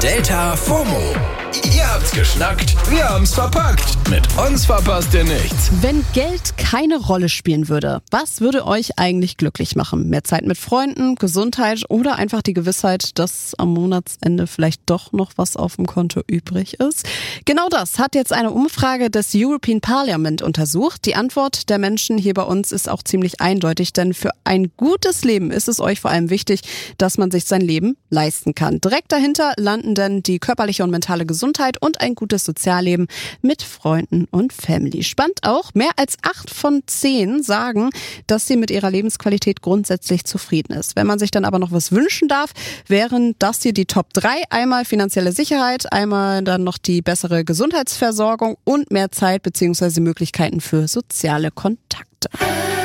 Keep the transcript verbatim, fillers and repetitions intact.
Delta FOMO. Ihr habt's geschnackt, wir haben's verpackt. Mit uns verpasst ihr nichts. Wenn Geld keine Rolle spielen würde, was würde euch eigentlich glücklich machen? Mehr Zeit mit Freunden, Gesundheit oder einfach die Gewissheit, dass am Monatsende vielleicht doch noch was auf dem Konto übrig ist? Genau das hat jetzt eine Umfrage des European Parliament untersucht. Die Antwort der Menschen hier bei uns ist auch ziemlich eindeutig, denn für ein gutes Leben ist es euch vor allem wichtig, dass man sich sein Leben leisten kann. Direkt dahinter landen dann die körperliche und mentale Gesundheit und ein gutes Sozialleben mit Freunden und Family. Spannend auch, mehr als acht von zehn sagen, dass sie mit ihrer Lebensqualität grundsätzlich zufrieden ist. Wenn man sich dann aber noch was wünschen darf, wären das hier die Top drei. Einmal finanzielle Sicherheit, einmal dann noch die bessere Gesundheitsversorgung und mehr Zeit bzw. Möglichkeiten für soziale Kontakte.